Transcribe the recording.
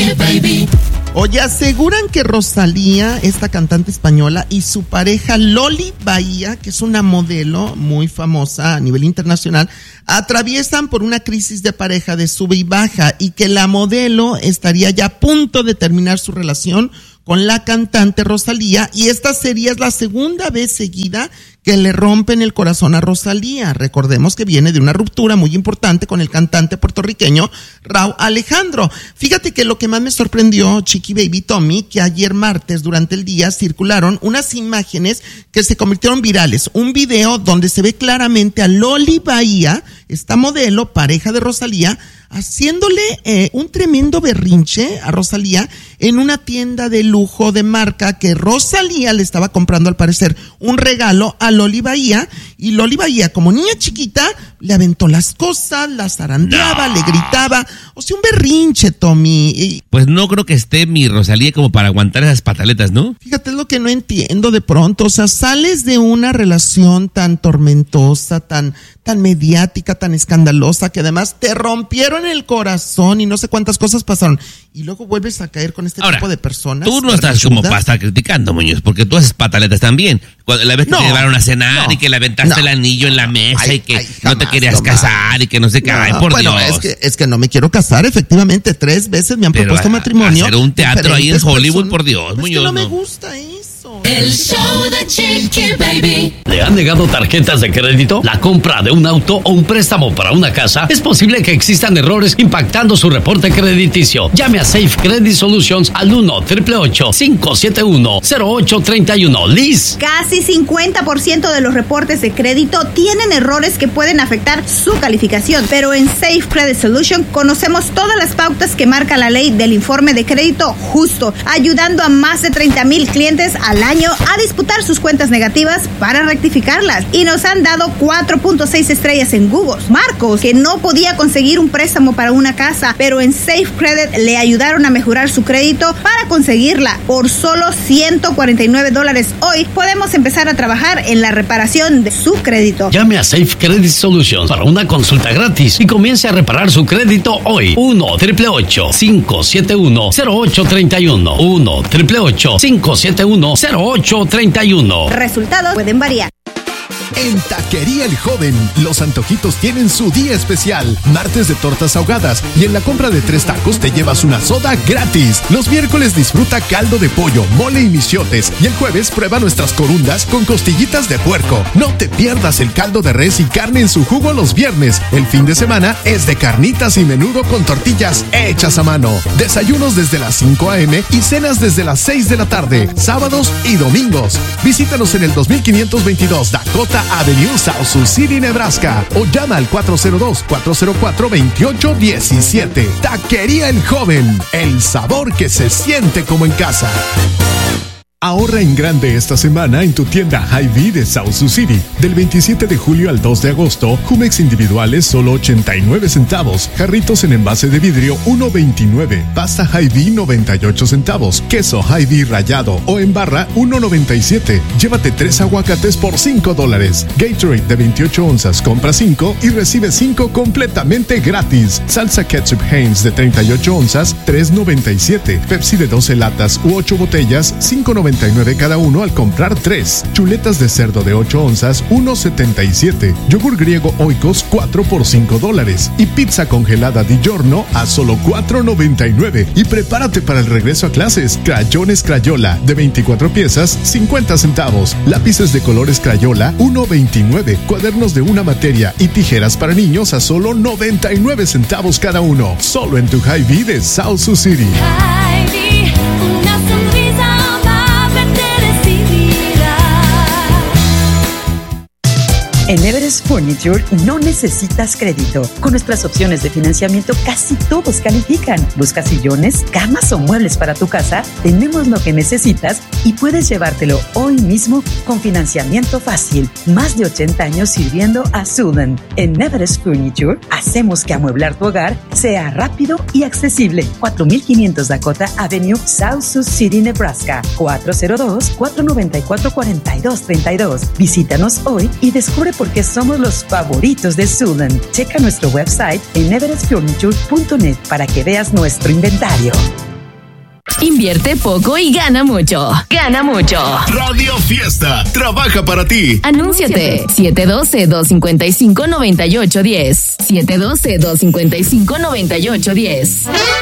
Chiqui Baby. Oye, aseguran que Rosalía, esta cantante española, y su pareja Loli Bahía, que es una modelo muy famosa a nivel internacional, atraviesan por una crisis de pareja de sube y baja, y que la modelo estaría ya a punto de terminar su relación con la cantante Rosalía, y esta sería la segunda vez seguida que le rompen el corazón a Rosalía. Recordemos que viene de una ruptura muy importante con el cantante puertorriqueño Rauw Alejandro. Fíjate que lo que más me sorprendió, Chiqui Baby Tommy, que ayer martes durante el día circularon unas imágenes que se convirtieron virales. Un video donde se ve claramente a Loli Bahía, esta modelo, pareja de Rosalía, haciéndole un tremendo berrinche a Rosalía en una tienda de lujo de marca que Rosalía le estaba comprando al parecer un regalo a Loli Bahía, y Loli Bahía, como niña chiquita, le aventó las cosas, las zarandeaba, le gritaba, o sea, un berrinche, Tommy. Pues no creo que esté mi Rosalía como para aguantar esas pataletas, ¿no? Fíjate, es lo que no entiendo de pronto, o sea, sales de una relación tan tormentosa, tan mediática, tan escandalosa, que además te rompieron el corazón y no sé cuántas cosas pasaron, y luego vuelves a caer con este tipo de personas. Tú no estás como para estar criticando, Muñoz, porque tú haces pataletas también. La vez que te llevaron a cenar y que le aventaste el anillo en la mesa y que jamás, no te querías casar y que no sé qué. Ay, por Dios. Es que no me quiero casar, efectivamente. 3 veces me han propuesto matrimonio. Hacer un teatro ahí en Hollywood, por Dios, Muñoz. Es que no me gusta eso. El show de Chiqui Baby. ¿Le han negado tarjetas de crédito? ¿La compra de un auto o un préstamo para una casa? Es posible que existan errores impactando su reporte crediticio. Llame a Safe Credit Solutions al 1-888-571-0831. Liz. Casi 50% de los reportes de crédito tienen errores que pueden afectar su calificación, pero en Safe Credit Solutions conocemos todas las pautas que marca la ley del informe de crédito justo, ayudando a más de 30,000 clientes al año a disputar sus cuentas negativas para rectificarlas, y nos han dado 4.6 estrellas en Google. Marcos, que no podía conseguir un préstamo para una casa, pero en Safe Credit le ayudaron a mejorar su crédito para conseguirla por solo $149. Hoy podemos empezar a trabajar en la reparación de su crédito. Llame a Safe Credit Solutions para una consulta gratis y comience a reparar su crédito hoy. 1-888-571-0831. 1-888-571-0831. Resultados pueden variar. En Taquería El Joven, los antojitos tienen su día especial. Martes de tortas ahogadas, y en la compra de 3 tacos te llevas una soda gratis. Los miércoles disfruta caldo de pollo, mole y michiotes, y el jueves prueba nuestras corundas con costillitas de puerco. No te pierdas el caldo de res y carne en su jugo los viernes. El fin de semana es de carnitas y menudo con tortillas hechas a mano. Desayunos desde las 5 a.m. y cenas desde las 6 de la tarde, sábados y domingos. Visítanos en el 2522 Dakota Avenue, South Sioux City, Nebraska, o llama al 402-404-2817. Taquería El Joven, el sabor que se siente como en casa. Ahorra en grande esta semana en tu tienda Hy-Vee de South Sioux City. Del 27 de julio al 2 de agosto, Jumex individuales solo 89 centavos. Jarritos en envase de vidrio 1.29. Pasta Hy-Vee 98 centavos. Queso Hy-Vee rallado o en barra 1.97. Llévate 3 aguacates por $5. Gatorade de 28 onzas, compra 5 y recibe 5 completamente gratis. Salsa ketchup Heinz de 38 onzas, $3.97. Pepsi de 12 latas u 8 botellas, $5.99 cada uno al comprar 3. Chuletas de cerdo de 8 onzas, $1.77. Yogur griego Oikos, 4 por $5. Y pizza congelada Di Giorno a solo $4.99. Y prepárate para el regreso a clases. Crayones Crayola de 24 piezas, 50 centavos. Lápices de colores Crayola, $1.29. Cuadernos de una materia y tijeras para niños a solo 99 centavos cada uno. Solo en tu Hy-Vee de South Sioux City. Hy-Vee, una sonrisa amable recibida. En Everest Furniture no necesitas crédito. Con nuestras opciones de financiamiento casi todos califican. ¿Buscas sillones, camas o muebles para tu casa? Tenemos lo que necesitas y puedes llevártelo hoy mismo con financiamiento fácil. Más de 80 años sirviendo a Sudan. En Everest Furniture hacemos que amueblar tu hogar sea rápido y accesible. 4500 Dakota Avenue, South Sioux City, Nebraska. 402-494-4232. Visítanos hoy y descubre por qué somos los favoritos de Sudan. Checa nuestro website en everestfurniture.net para que veas nuestro inventario. Invierte poco y gana mucho. Gana mucho. Radio Fiesta trabaja para ti. Anúnciate 712-255-9810. 712-255-9810.